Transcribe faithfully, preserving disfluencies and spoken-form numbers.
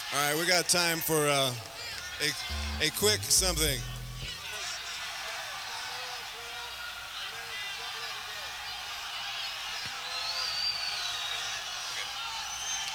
All right, we got time for uh, a, a quick something.